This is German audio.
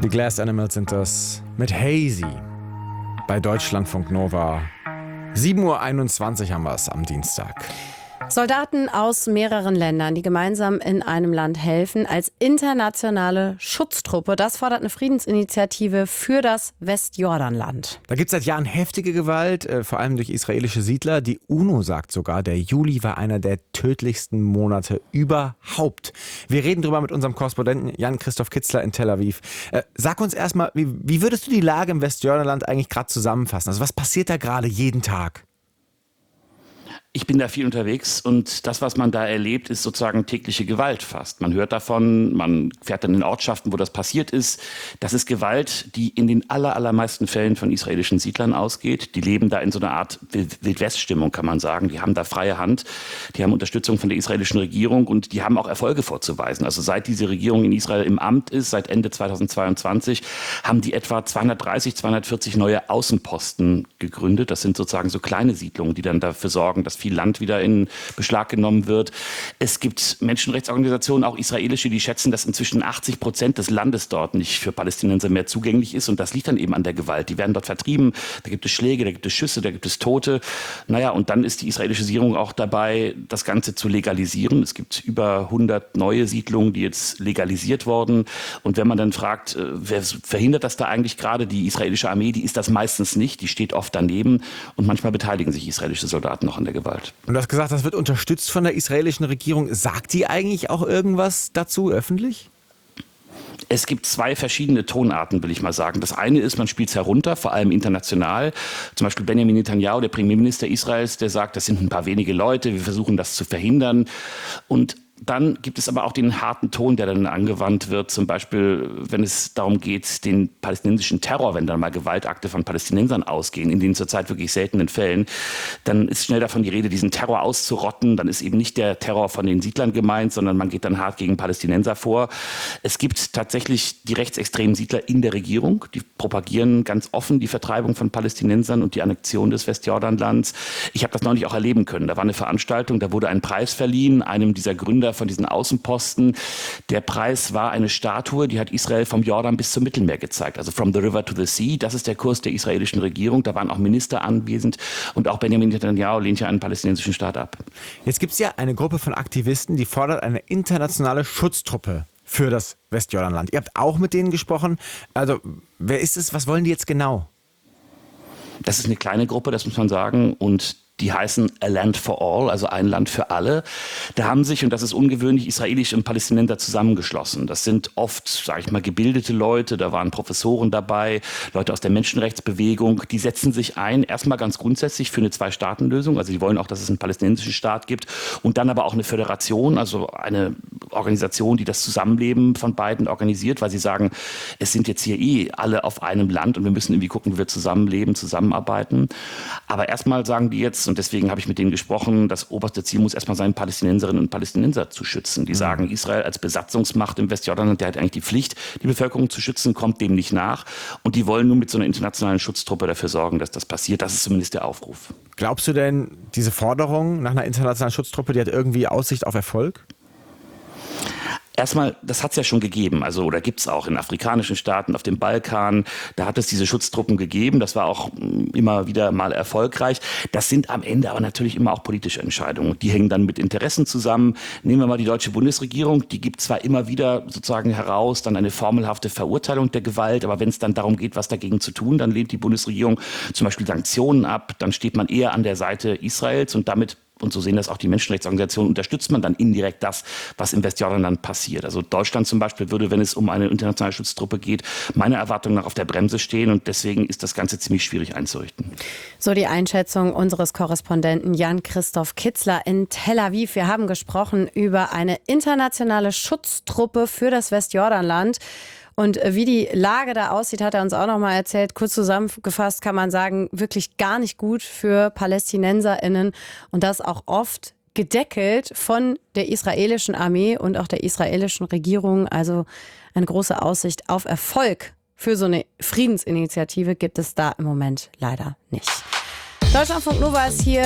Die Glass Animals sind das mit Hazy bei Deutschlandfunk Nova. 7:21 Uhr haben wir es am Dienstag. Soldaten aus mehreren Ländern, die gemeinsam in einem Land helfen, als internationale Schutztruppe. Das fordert eine Friedensinitiative für das Westjordanland. Da gibt es seit Jahren heftige Gewalt, vor allem durch israelische Siedler. Die UNO sagt sogar, der Juli war einer der tödlichsten Monate überhaupt. Wir reden drüber mit unserem Korrespondenten Jan-Christoph Kitzler in Tel Aviv. Sag uns erstmal, wie würdest du die Lage im Westjordanland eigentlich gerade zusammenfassen? Also was passiert da gerade jeden Tag? Ich bin da viel unterwegs und das, was man da erlebt, ist sozusagen tägliche Gewalt fast. Man hört davon, man fährt dann in Ortschaften, wo das passiert ist. Das ist Gewalt, die in den allermeisten Fällen von israelischen Siedlern ausgeht. Die leben da in so einer Art Wildwest-Stimmung, kann man sagen. Die haben da freie Hand, die haben Unterstützung von der israelischen Regierung und die haben auch Erfolge vorzuweisen. Also seit diese Regierung in Israel im Amt ist, seit Ende 2022, haben die etwa 240 neue Außenposten gegründet. Das sind sozusagen so kleine Siedlungen, die dann dafür sorgen, dass viel Land wieder in Beschlag genommen wird. Es gibt Menschenrechtsorganisationen, auch israelische, die schätzen, dass inzwischen 80% des Landes dort nicht für Palästinenser mehr zugänglich ist. Und das liegt dann eben an der Gewalt. Die werden dort vertrieben. Da gibt es Schläge, da gibt es Schüsse, da gibt es Tote. Naja, und dann ist die israelische Regierung auch dabei, das Ganze zu legalisieren. Es gibt über 100 neue Siedlungen, die jetzt legalisiert wurden. Und wenn man dann fragt, wer verhindert das da eigentlich gerade? Die israelische Armee, die ist das meistens nicht. Die steht oft daneben. Und manchmal beteiligen sich israelische Soldaten noch an der Gewalt. Und du hast gesagt, das wird unterstützt von der israelischen Regierung. Sagt die eigentlich auch irgendwas dazu öffentlich? Es gibt zwei verschiedene Tonarten, will ich mal sagen. Das eine ist, man spielt es herunter, vor allem international. Zum Beispiel Benjamin Netanyahu, der Premierminister Israels, der sagt, das sind ein paar wenige Leute, wir versuchen das zu verhindern. Und dann gibt es aber auch den harten Ton, der dann angewandt wird, zum Beispiel, wenn es darum geht, den palästinensischen Terror, wenn dann mal Gewaltakte von Palästinensern ausgehen, in den zurzeit wirklich seltenen Fällen, dann ist schnell davon die Rede, diesen Terror auszurotten. Dann ist eben nicht der Terror von den Siedlern gemeint, sondern man geht dann hart gegen Palästinenser vor. Es gibt tatsächlich die rechtsextremen Siedler in der Regierung, die propagieren ganz offen die Vertreibung von Palästinensern und die Annexion des Westjordanlands. Ich habe das neulich auch erleben können. Da war eine Veranstaltung, da wurde ein Preis verliehen, einem dieser Gründer von diesen Außenposten. Der Preis war eine Statue, die hat Israel vom Jordan bis zum Mittelmeer gezeigt. Also from the river to the sea. Das ist der Kurs der israelischen Regierung. Da waren auch Minister anwesend. Und auch Benjamin Netanyahu lehnt ja einen palästinensischen Staat ab. Jetzt gibt es ja eine Gruppe von Aktivisten, die fordert eine internationale Schutztruppe für das Westjordanland. Ihr habt auch mit denen gesprochen. Also, wer ist es? Was wollen die jetzt genau? Das ist eine kleine Gruppe, das muss man sagen. Und die heißen A Land for All, also ein Land für alle. Da haben sich, und das ist ungewöhnlich, Israelische und Palästinenser zusammengeschlossen. Das sind oft, sage ich mal, gebildete Leute, da waren Professoren dabei, Leute aus der Menschenrechtsbewegung. Die setzen sich ein, erstmal ganz grundsätzlich für eine Zwei-Staaten-Lösung. Also die wollen auch, dass es einen palästinensischen Staat gibt und dann aber auch eine Föderation, also eine Organisation, die das Zusammenleben von beiden organisiert, weil sie sagen, es sind jetzt hier alle auf einem Land und wir müssen irgendwie gucken, wie wir zusammenleben, zusammenarbeiten. Aber erstmal sagen die jetzt, und deswegen habe ich mit denen gesprochen, das oberste Ziel muss erstmal sein, Palästinenserinnen und Palästinenser zu schützen. Die sagen, Israel als Besatzungsmacht im Westjordanland, der hat eigentlich die Pflicht, die Bevölkerung zu schützen, kommt dem nicht nach. Und die wollen nun mit so einer internationalen Schutztruppe dafür sorgen, dass das passiert. Das ist zumindest der Aufruf. Glaubst du denn, diese Forderung nach einer internationalen Schutztruppe, die hat irgendwie Aussicht auf Erfolg? Erstmal, das hat es ja schon gegeben, also oder gibt es auch in afrikanischen Staaten, auf dem Balkan, da hat es diese Schutztruppen gegeben, das war auch immer wieder mal erfolgreich. Das sind am Ende aber natürlich immer auch politische Entscheidungen, die hängen dann mit Interessen zusammen. Nehmen wir mal die deutsche Bundesregierung, die gibt zwar immer wieder sozusagen heraus dann eine formelhafte Verurteilung der Gewalt, aber wenn es dann darum geht, was dagegen zu tun, dann lehnt die Bundesregierung zum Beispiel Sanktionen ab, dann steht man eher an der Seite Israels und damit, und so sehen das auch die Menschenrechtsorganisationen, unterstützt man dann indirekt das, was im Westjordanland passiert. Also Deutschland zum Beispiel würde, wenn es um eine internationale Schutztruppe geht, meiner Erwartung nach auf der Bremse stehen. Und deswegen ist das Ganze ziemlich schwierig einzurichten. So die Einschätzung unseres Korrespondenten Jan-Christoph Kitzler in Tel Aviv. Wir haben gesprochen über eine internationale Schutztruppe für das Westjordanland. Und wie die Lage da aussieht, hat er uns auch noch mal erzählt. Kurz zusammengefasst kann man sagen, wirklich gar nicht gut für PalästinenserInnen. Und das auch oft gedeckelt von der israelischen Armee und auch der israelischen Regierung. Also eine große Aussicht auf Erfolg für so eine Friedensinitiative gibt es da im Moment leider nicht. Deutschlandfunk Nova ist hier.